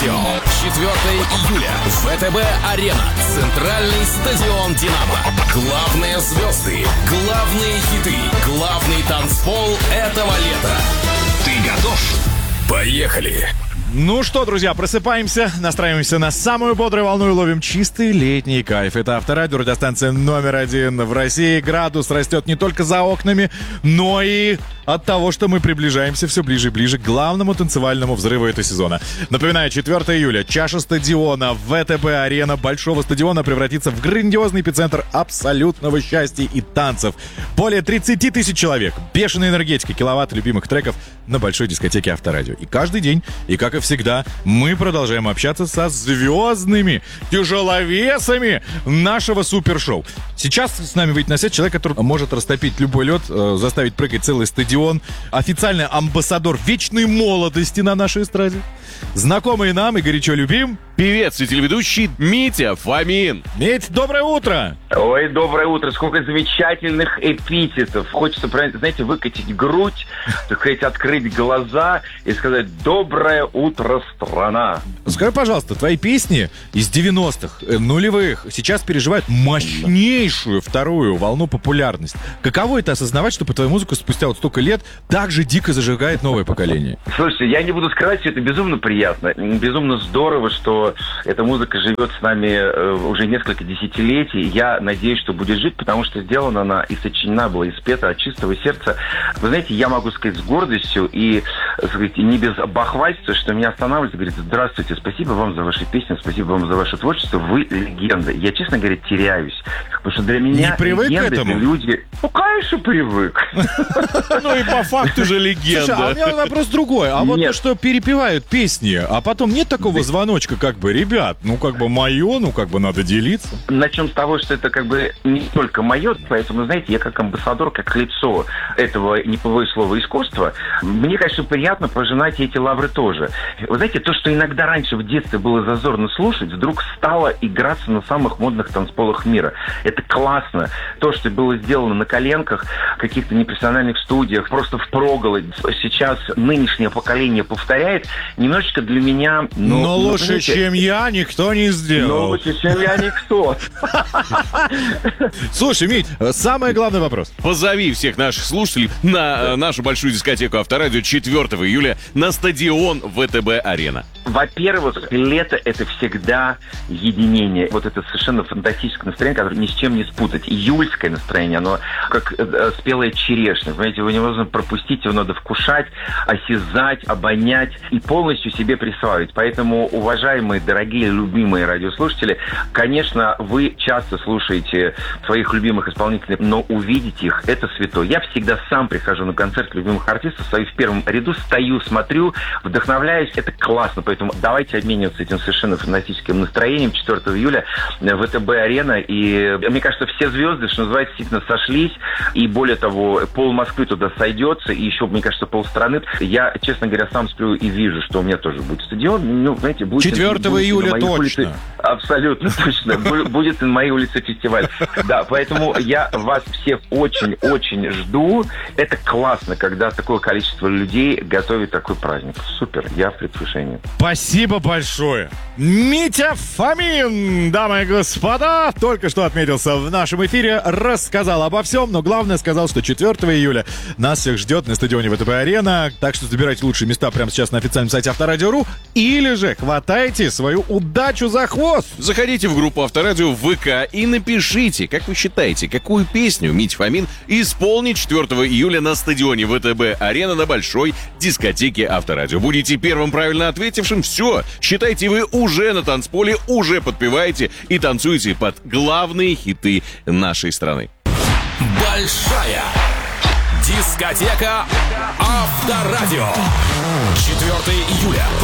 Авторадио. 4 июля. ВТБ-арена. Центральный стадион «Динамо». Главные звезды, главные хиты, главный танцпол этого лета. Ты готов? Поехали! Ну что, друзья, просыпаемся, настраиваемся на самую бодрую волну и ловим чистый летний кайф. Это Авторадио, радиостанция номер 1 в России. Градус растет не только за окнами, но и от того, что мы приближаемся все ближе и ближе к главному танцевальному взрыву этого сезона. Напоминаю, 4 июля, чаша стадиона, ВТБ-арена большого стадиона превратится в грандиозный эпицентр абсолютного счастья и танцев. Более 30 тысяч человек, бешеная энергетика, киловатт любимых треков на большой дискотеке Авторадио. И каждый день, и как и всегда, мы продолжаем общаться со звездными тяжеловесами нашего супершоу. Сейчас с нами выйдет на свет человек, который может растопить любой лед, заставить прыгать целый стадион. Официальный амбассадор вечной молодости на нашей эстраде. Знакомый нам и горячо любим певец и телеведущий Митя Фомин. Мить, доброе утро! Ой, доброе утро. Сколько замечательных эпитетов. Хочется, знаете, выкатить грудь, так сказать, открыть глаза и сказать «Доброе утро, страна». Скажи, пожалуйста, твои песни из 90-х, нулевых, сейчас переживают мощнейшую вторую волну популярности. Каково это осознавать, что по твою музыку спустя вот столько лет так же дико зажигает новое поколение? Слушайте, я не буду скрывать, что это безумно приятно. Безумно здорово, что эта музыка живет с нами уже несколько десятилетий. Я надеюсь, что будет жить, потому что сделана она и сочинена была, и спета от чистого сердца. Вы знаете, я могу сказать с гордостью и, сказать, не без бахвальства, что меня останавливают и говорят: здравствуйте, спасибо вам за ваши песни, спасибо вам за ваше творчество, вы легенда. Я, честно говоря, теряюсь. Потому что для меня не привык легенды, к этому? это люди... Ну, конечно, привык. Ну и по факту же легенда. Слушай, а у меня вопрос другой. А вот то, что перепевают песни, а потом нет такого звоночка, как бы, ребят, ну как бы мое, ну как бы надо делиться. Начнем с того, что это как бы не только мое, поэтому, знаете, я как амбассадор, как лицо этого, не побоюсь слова, искусства, мне, конечно, приятно пожинать эти лавры тоже. Вы знаете, то, что иногда раньше в детстве было зазорно слушать, вдруг стало играться на самых модных танцполах мира. Это классно. То, что было сделано на коленках, в каких-то непрофессиональных студиях, просто впроголодь. Сейчас нынешнее поколение повторяет, немножечко для меня... Но лучше, чем я, никто не сделал. Но лучше, чем я, никто. Слушай, Мить, самый главный вопрос. Позови всех наших слушателей на нашу большую дискотеку Авторадио 4 июля на стадион ВТБ-арена. Во-первых, лето — это всегда единение. Вот это совершенно фантастическое настроение, которое ни с чем не спутать. Июльское настроение, оно как спелая черешня. Понимаете, его невозможно пропустить, его надо вкушать, осязать, обонять и полностью себе присваивать. Поэтому, уважаемые, дорогие, любимые радиослушатели, конечно, вы часто слушаете своих любимых исполнителей, но увидеть их — это святое. Я всегда сам прихожу на концерт любимых артистов, стою в первом ряду, стою, смотрю, вдохновляюсь. Это классно. Поэтому давайте обмениваться этим совершенно фантастическим настроением 4 июля в ВТБ-арена. И мне кажется, все звезды, что называется, действительно сошлись. И более того, пол Москвы туда сойдется. И еще, мне кажется, полстраны. Я, честно говоря, сам сплю и вижу, что у меня тоже будет стадион. Ну, знаете, будет 4 июля точно. Улице, абсолютно точно. Будет на моей улице фестиваль. Да, поэтому я вас всех очень-очень жду. Это классно, когда такое количество людей готовит такой праздник. Супер, я в предвкушении. Спасибо большое. Митя Фомин, дамы и господа, только что отметился в нашем эфире, рассказал обо всем, но главное сказал, что 4 июля нас всех ждет на стадионе ВТБ-арена, так что забирайте лучшие места прямо сейчас на официальном сайте Авторадио.ру или же хватайте свою удачу за хвост. Заходите в группу Авторадио в ВК и напишите, как вы считаете, какую песню Митя Фомин исполнит 4 июля на стадионе ВТБ-арена на большой дискотеке Авторадио. Будете первым правильно ответившим, все, считайте, вы уже на танцполе, уже подпеваете и танцуете под главные хиты нашей страны. Большая дискотека Авторадио. 4 июля.